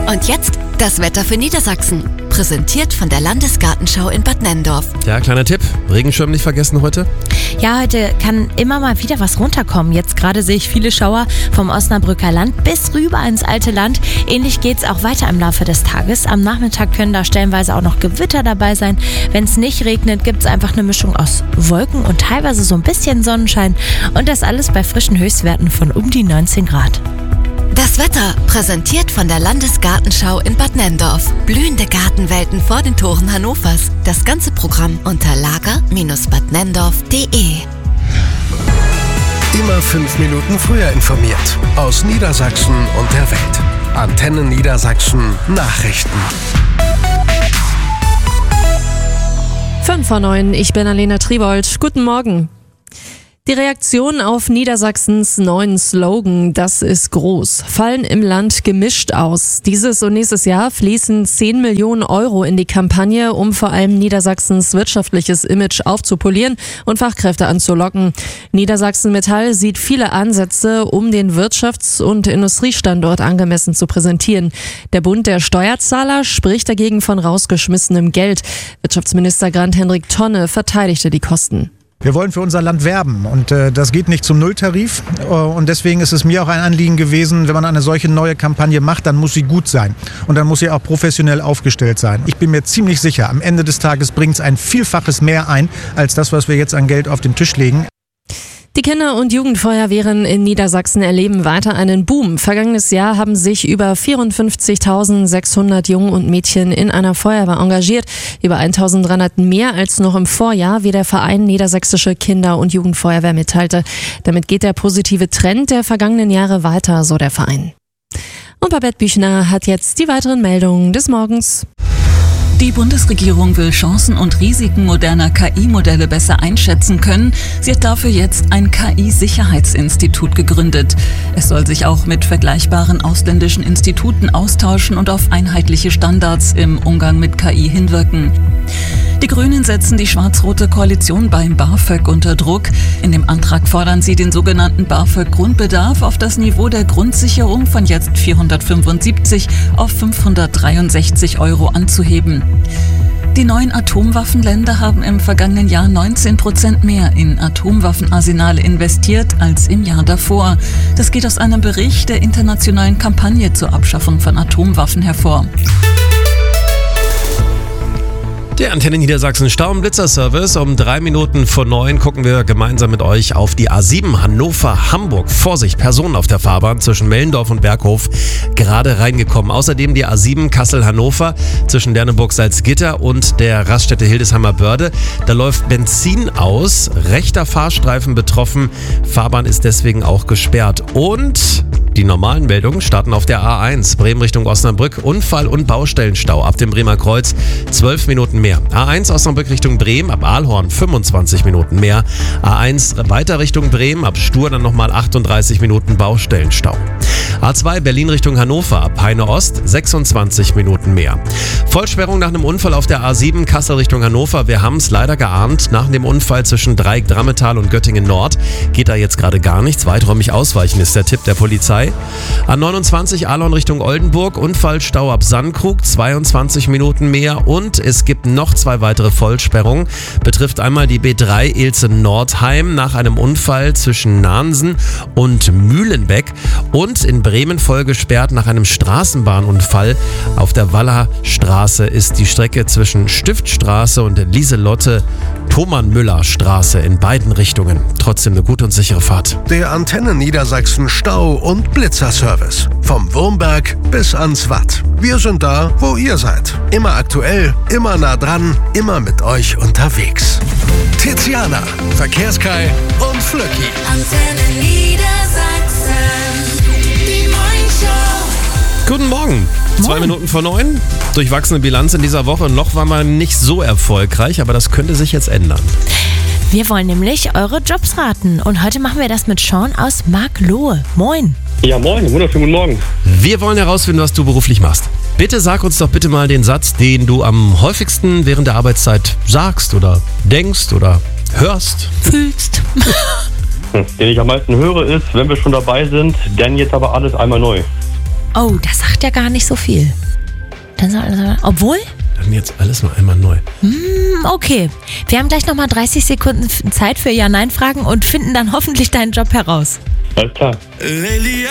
Und jetzt das Wetter für Niedersachsen. Präsentiert von der Landesgartenschau in Bad Nenndorf. Ja, kleiner Tipp. Regenschirm nicht vergessen heute. Ja, heute kann immer mal wieder was runterkommen. Jetzt gerade sehe ich viele Schauer vom Osnabrücker Land bis rüber ins alte Land. Ähnlich geht es auch weiter im Laufe des Tages. Am Nachmittag können da stellenweise auch noch Gewitter dabei sein. Wenn es nicht regnet, gibt es einfach eine Mischung aus Wolken und teilweise so ein bisschen Sonnenschein. Und das alles bei frischen Höchstwerten von um die 19 Grad. Das Wetter präsentiert von der Landesgartenschau in Bad Nenndorf. Blühende Gartenwelten vor den Toren Hannovers. Das ganze Programm unter lager-badnenndorf.de. Immer 5 Minuten früher informiert. Aus Niedersachsen und der Welt. Antenne Niedersachsen Nachrichten. 5:09, ich bin Alena Tribold. Guten Morgen. Die Reaktion auf Niedersachsens neuen Slogan, das ist groß, fallen im Land gemischt aus. Dieses und nächstes Jahr fließen 10 Millionen Euro in die Kampagne, um vor allem Niedersachsens wirtschaftliches Image aufzupolieren und Fachkräfte anzulocken. Niedersachsen Metall sieht viele Ansätze, um den Wirtschafts- und Industriestandort angemessen zu präsentieren. Der Bund der Steuerzahler spricht dagegen von rausgeschmissenem Geld. Wirtschaftsminister Grant-Hendrik Tonne verteidigte die Kosten. Wir wollen für unser Land werben und das geht nicht zum Nulltarif und deswegen ist es mir auch ein Anliegen gewesen, wenn man eine solche neue Kampagne macht, dann muss sie gut sein und dann muss sie auch professionell aufgestellt sein. Ich bin mir ziemlich sicher, am Ende des Tages bringt es ein Vielfaches mehr ein, als das, was wir jetzt an Geld auf den Tisch legen. Die Kinder- und Jugendfeuerwehren in Niedersachsen erleben weiter einen Boom. Vergangenes Jahr haben sich über 54.600 Jungen und Mädchen in einer Feuerwehr engagiert. Über 1.300 mehr als noch im Vorjahr, wie der Verein Niedersächsische Kinder- und Jugendfeuerwehr mitteilte. Damit geht der positive Trend der vergangenen Jahre weiter, so der Verein. Und Babette Büchner hat jetzt die weiteren Meldungen des Morgens. Die Bundesregierung will Chancen und Risiken moderner KI-Modelle besser einschätzen können. Sie hat dafür jetzt ein KI-Sicherheitsinstitut gegründet. Es soll sich auch mit vergleichbaren ausländischen Instituten austauschen und auf einheitliche Standards im Umgang mit KI hinwirken. Die Grünen setzen die schwarz-rote Koalition beim BAföG unter Druck. In dem Antrag fordern sie, den sogenannten BAföG-Grundbedarf auf das Niveau der Grundsicherung von jetzt 475 auf 563 Euro anzuheben. Die neuen Atomwaffenländer haben im vergangenen Jahr 19% mehr in Atomwaffenarsenale investiert als im Jahr davor. Das geht aus einem Bericht der internationalen Kampagne zur Abschaffung von Atomwaffen hervor. Der Antenne Niedersachsen Stau- und Blitzerservice. Um 3 Minuten vor 9 gucken wir gemeinsam mit euch auf die A7 Hannover-Hamburg. Vorsicht, Personen auf der Fahrbahn zwischen Mellendorf und Berghof gerade reingekommen. Außerdem die A7 Kassel-Hannover zwischen Lerneburg-Salzgitter und der Raststätte Hildesheimer Börde. Da läuft Benzin aus, rechter Fahrstreifen betroffen. Fahrbahn ist deswegen auch gesperrt. Und die normalen Meldungen starten auf der A1 Bremen Richtung Osnabrück. Unfall- und Baustellenstau ab dem Bremer Kreuz 12 Minuten mehr. A1 Osnabrück Richtung Bremen ab Aalhorn 25 Minuten mehr. A1 weiter Richtung Bremen ab Stur dann nochmal 38 Minuten Baustellenstau. A2 Berlin Richtung Hannover ab Peine Ost 26 Minuten mehr. Vollsperrung nach einem Unfall auf der A7 Kassel Richtung Hannover. Wir haben es leider geahnt. Nach dem Unfall zwischen Dreieck-Drammetal und Göttingen Nord geht da jetzt gerade gar nichts. Weiträumig ausweichen ist der Tipp der Polizei. A29 Ahlon Richtung Oldenburg. Unfallstau ab Sandkrug 22 Minuten mehr. Und es gibt noch 2 weitere Vollsperrungen. Betrifft einmal die B3 Ilse-Nordheim nach einem Unfall zwischen Nahnsen und Mühlenbeck. Und in Bremen voll gesperrt nach einem Straßenbahnunfall. Auf der Waller Straße ist die Strecke zwischen Stiftstraße und Lieselotte-Thomann-Müller-Straße in beiden Richtungen. Trotzdem eine gute und sichere Fahrt. Der Antenne Niedersachsen Stau- und Blitzerservice. Vom Wurmberg bis ans Watt. Wir sind da, wo ihr seid. Immer aktuell, immer nah dran, immer mit euch unterwegs. Tiziana, Verkehrskai und Flöcki. Antenne Niedersachsen. Die Morningshow. Guten Morgen. 2 Minuten vor 9. Durchwachsene Bilanz in dieser Woche. Noch war man nicht so erfolgreich, aber das könnte sich jetzt ändern. Wir wollen nämlich eure Jobs raten und heute machen wir das mit Sean aus Marklohe. Moin. Ja, moin, wunderschönen guten Morgen. Wir wollen herausfinden, was du beruflich machst. Bitte sag uns doch bitte mal den Satz, den du am häufigsten während der Arbeitszeit sagst oder denkst oder hörst. Fühlst. Den ich am meisten höre ist, wenn wir schon dabei sind, denn jetzt aber alles einmal neu. Oh, das sagt ja gar nicht so viel. Obwohl? Dann jetzt alles mal einmal neu. Okay. Wir haben gleich nochmal 30 Sekunden Zeit für Ja-Nein-Fragen und finden dann hoffentlich deinen Job heraus. Alles klar.